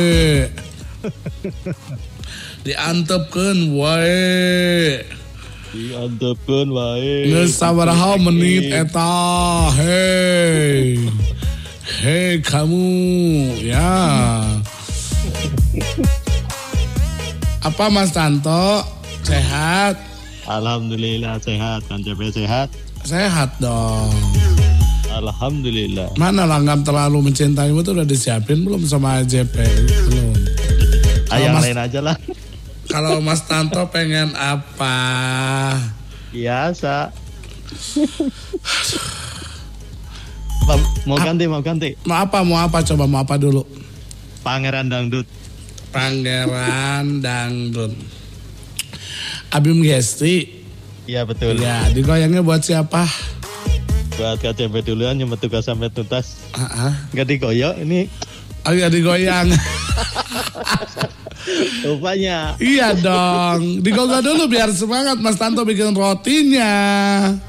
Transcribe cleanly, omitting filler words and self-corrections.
Diantepkeun wae. Diantepkeun wae. Geus sabaraha menit eta? Hei kamu ya. Apa Mas Tanto? Sehat? Alhamdulillah sehat, kan JP sehat? Sehat dong. Alhamdulillah. Mana langgam terlalu mencintaimu tuh udah disiapin belum sama JP? Belum. Yang lain aja lah. Kalau Mas Tanto pengen apa? Biasa. Mau ganti. Mau apa? Coba mau apa dulu? Pangeran Dangdut. Pangeran Dangdut. Abim Gesti. Iya betul. Ya, digoyangnya buat siapa? Buat KCP duluan yang tugas sampai tuntas. Gak digoyok ini. Agak digoyang. Rupanya. Iya dong. Digoyang dulu biar semangat Mas Tanto bikin rotinya.